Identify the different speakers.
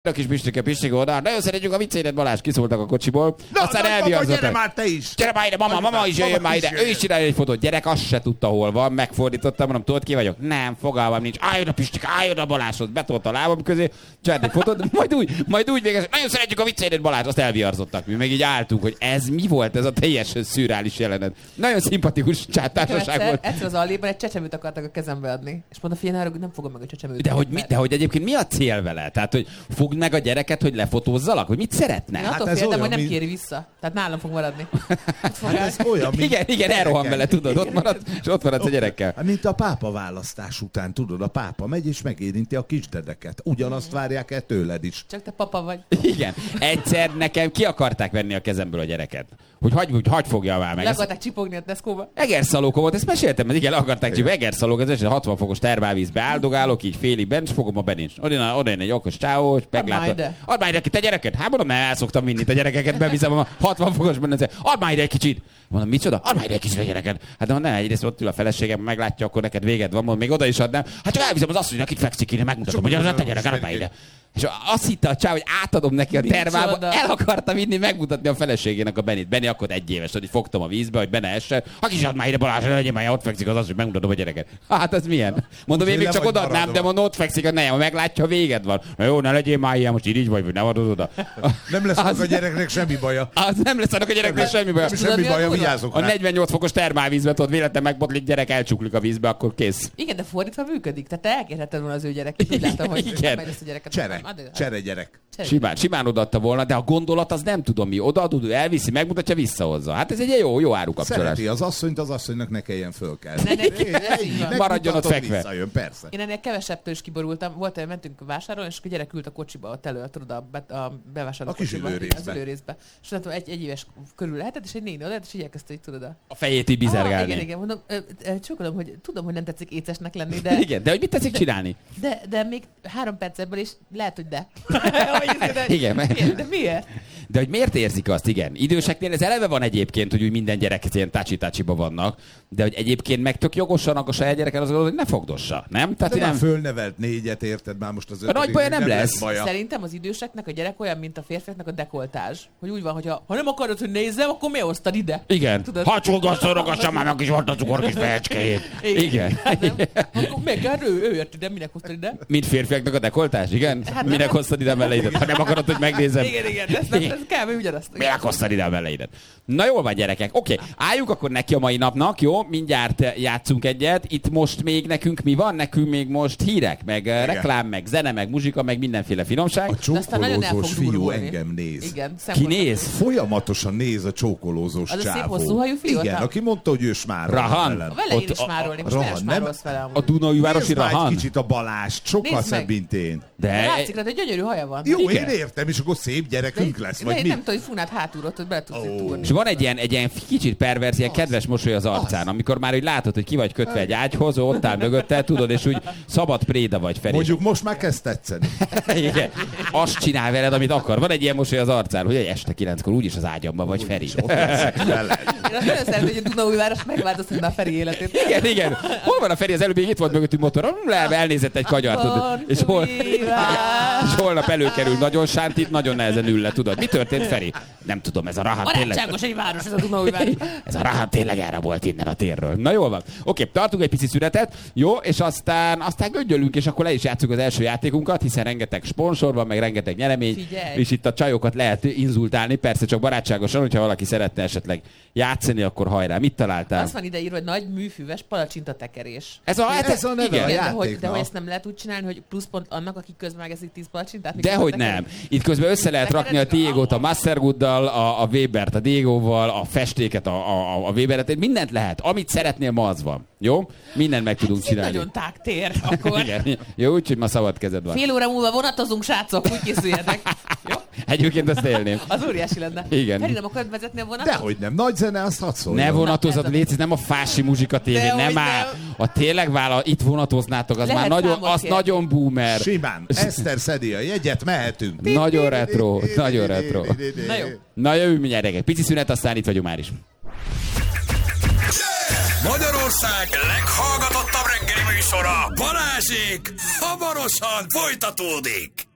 Speaker 1: A kis Pistike oda. Nagyon szeretjük a viccédet, Balázs, kiszóltak a kocsiból. Aztán elviarzottak.
Speaker 2: Gyere már te is!
Speaker 1: Gyere már ide, mama is jöjjön már ide. Ő is csinálja egy fotót. Gyerek, azt se tudta, hol van. Megfordítottam, mondom, tudod ki vagyok? Nem, fogalmam nincs. Álljon a Pistike, álljon a Balázshoz. Betolta a lábam közé, csinált egy fotót, majd úgy végez. Nagyon szeretjük a viccédet, Balázs, azt elviarzottak. Mi meg így álltunk, hogy ez mi volt, ez a teljesen szürreális jelenet. Nagyon szimpatikus társaság volt.
Speaker 3: Egyszer az alléban egy csecsemőt akartak a kezembe adni. És mondta, figyelj, nem fogom meg a csecsemőt.
Speaker 1: De hogy egyébként mi a cél vele? Tehát, hogy fogd meg a gyereket, hogy lefotózzalak? Hogy mit szeretne?
Speaker 3: Én attól féltem, hogy nem kéri vissza. Tehát nálam fog maradni.
Speaker 2: Ez olyan,
Speaker 1: igen, elrohan vele, tudod, ott maradsz a gyerekkel.
Speaker 2: Mint a pápa választás után, tudod, a pápa megy és megérinti a kisdedeket. Ugyanazt várják el tőled is.
Speaker 3: Csak te papa vagy.
Speaker 1: Igen. Egyszer nekem ki akarták venni a kezemből a gyereket. Hogy hagy fogja már meg.
Speaker 3: Le akarták csipogni a Tesco-ba.
Speaker 1: Egerszalóka volt, ezt meséltem, mert igen, le akarták csipogni. Egerszalóka, ez 60 fokos termálvízbe áldogálok, így félig bent, és fogom a benincs. Oda egy okos csávó, és meglátom. Add már ide ki te gyereket. Hát mondom, nem, el szoktam vinni a gyerekeket, beviszem a 60 fokos benne. Add már ide egy kicsit. Mondom, micsoda? Add már ide egy kicsit a gyereket. Hát de nem, egyrészt ott ül a feleségem, meglátja, akkor neked véged van, mondom, még oda is adnám. Hát csak elviszem az asszonynak, itt fekszik ide, megmutatom, hogy az a te gyerek, add már ide. És azt hitte a csáv, hogy átadom neki a termába, el akarta vinni, megmutatni a feleségének a Benit. Benni akkor 1 éves, hogy fogtam a vízbe, hogy benne essen. Ha kis add már ide, Balázs, legyen már, ott fekszik az asszony, megmutatom a gyereket. Hát ez milyen? Mondom, én még csak odaadnám, de mondom, ott fekszik a nejem, meglátja, véged van. Na jó, ne legyél már ilyen, most így vagy, hogy nem adod oda.
Speaker 2: Nem lesz a gyereknek semmi baja.
Speaker 1: Az nem lesz annak a gyereknek semmi baja.
Speaker 2: Semmi baja, vigyázok rá.
Speaker 1: A 48 fokos termálvízbe, tudod, véletlen megbotlik, gyerek elcsuklik a vízbe, akkor kész.
Speaker 3: Igen, de fordítva működik. Tehát te elkérheted volna az ő gyerekét. Úgy látom, hogy
Speaker 1: igen.
Speaker 3: Ezt a gyereket.
Speaker 2: Csere gyerek.
Speaker 1: Simán odaadta volna, de a gondolat az nem tudom mi. Odaadod, elviszi, megmutatja, visszahozza. Hát ez egy jó árukapcsolás.
Speaker 2: Szereti az asszonyt, az asszonynak ne kelljen fölkelni.
Speaker 1: Maradjon ott fekve.
Speaker 2: Visszajön, persze.
Speaker 3: Én ennél kevesebbtől is kiborultam. Volt, mentünk vásárolni, és a gyerek ült a kocsiba, ott elő, tudod, a bevásárló kocsiba. Az ülőrészbe. És mondtam, egy éves körül lehetett, és egy néni oda, és így elkezdte, hogy tudod.
Speaker 1: A fejét így bizergálni.
Speaker 3: Igen, mondom, csókolom, hogy tudom, hogy nem tetszik écesnek lenni, de...
Speaker 1: Igen, de hogy mit tetszik csinálni?
Speaker 3: De még 3 perc ebből, és lehet, hogy de.
Speaker 1: Igen,
Speaker 3: de miért?
Speaker 1: De hogy miért érzik azt, igen. Időseknél ez eleve van egyébként, hogy úgy minden gyerek ilyen tácsi-tácsiba vannak, de hogy egyébként meg tök jogosan a saját gyereken az hogy ne fogdossa, nem? Tehát
Speaker 2: de
Speaker 1: nem
Speaker 2: fölnevelt 4-et, érted már most az 5.
Speaker 1: A nagy baja nem lesz.
Speaker 2: Baja.
Speaker 3: Szerintem az időseknek a gyerek olyan, mint a férfiaknak a dekoltázs. Hogy úgy van, hogy ha nem akarod, hogy nézzem, akkor miért osztad ide?
Speaker 1: Igen. Hacsolgasszon, ragassam már meg kis volt a cukorkis fejecskéjét. Igen.
Speaker 3: Akkor meg ő jött ide, minek hoztad ide?
Speaker 1: Mint férfiaknak a dekoltás, igen? Hát minek hoztad ide a melleidet? Ha nem akarod, hogy megnézem.
Speaker 3: Igen, ez kell, hogy ugyanazt.
Speaker 1: Minek hoztad ide a melleidet? Na jól van, gyerekek. Oké, álljunk akkor neki a mai napnak, jó? Mindjárt játszunk egyet. Itt most még nekünk mi van? Nekünk még most hírek, meg reklám, meg zene, meg muzsika, meg mindenféle finomság.
Speaker 2: A csókolózós fiú engem néz.
Speaker 3: Igen,
Speaker 1: ki néz?
Speaker 2: Folyamatosan néz a csókolózós csávó.
Speaker 3: Az a szép hosszú hajú fiú?
Speaker 2: Igen, aki mondta, hogy ő smárol.
Speaker 1: Rahan.
Speaker 3: Vele én is smárolni, most miért smárolsz vele amúgy?
Speaker 1: A Dunaújvárosi Rahan?
Speaker 2: Nézd kicsit a Balázs, sokkal szebb, mint én.
Speaker 1: De
Speaker 3: látszik rá, hogy gyönyörű haja van.
Speaker 2: Jó, én értem, és akkor szép gyerekünk lesz, vagy mi?
Speaker 3: Nem tudom, hogy Funát hátulról, hogy bele tudsz túrni.
Speaker 1: És van egy ilyen kicsit pervers, ilyen kedves mosoly az arcán, amikor már úgy látod, hogy ki vagy kötve egy ágyhoz, ott áll mögötte, tudod, és úgy szabad préda vagy, Feri.
Speaker 2: Mondjuk most már kezd tetszeni.
Speaker 1: Igen. Azt csinál veled, amit akar. Van egy ilyen mosoly az arcán, hogy este 9-kor úgyis az ágyamban vagy, Feri.
Speaker 3: Én azt nagyon szeretem, hogy a Dunaújváros megváltoztatna a Feri életét.
Speaker 1: Igen. Hol van a Feri? Az előbb még itt volt mögöttünk motoron, elnézett egy kagyart. És holnap előkerül nagyon sántit, nagyon nehezen ül le, tudod. Mi történt, Feri? Nem tudom, ez a Rahan tényleg...
Speaker 3: Barátságos egy város, ez a Dunaújváros.
Speaker 1: Ez a Rahan tényleg erre volt innen a térről. Na jól van. Oké, tartunk egy pici szünetet, jó, és aztán göngyölünk, és akkor le is játszunk az első játékunkat, hiszen rengeteg sponsor van, meg rengeteg nyeremény.
Speaker 3: Figyelj.
Speaker 1: És itt a csajokat lehet inzultálni, persze csak barátságosan, hogyha valaki szeretne esetleg játszani, akkor hajrá. Mit találtál?
Speaker 3: Azt van ide írva, hogy nagy műfüves palacsintatekerés.
Speaker 2: Ez a neve a játéknak.
Speaker 3: De hogy ezt nem lehet úgy csinálni, hogy pluszpont annak, akik közben megeszik 10 palacsintát?
Speaker 1: Dehogy nem. Itt közben össze lehet rakni a Diegót a Mastergooddal, a Webert a Diegóval, a festéket a Weberet, mindent lehet. Amit szeretnél, ma az van. Jó? Mindent meg tudunk csinálni.
Speaker 3: Nagyon tág tér, akkor.
Speaker 1: Igen. Jó, úgyhogy ma szabad kezed van.
Speaker 3: Fél óra múlva vonatozunk, srácok, úgy készüljetek. Jó?
Speaker 1: Egyébként azt élném.
Speaker 3: Az óriási lenne.
Speaker 1: Igen.
Speaker 3: Feri, nem akarod vezetni a vonatot?
Speaker 2: Dehogy nem. Nagy zene, azt hadd szóljon.
Speaker 1: Ne vonatozat, légy, nem a Fási Muzsika tévé, nem áll. A tényleg vállal, itt vonatoznátok, az
Speaker 3: lehet
Speaker 1: már nagyon boomer.
Speaker 2: Simán. Eszter szedi a jegyet, mehetünk.
Speaker 1: Nagyon retro, nagyon retro.
Speaker 3: Na jó.
Speaker 1: Na jövő mindjárt reggel. Pici szünet, aztán itt vagyunk már is.
Speaker 4: Magyarország leghallgatottabb reggeli műsora, Balázsék, hamarosan folytatódik.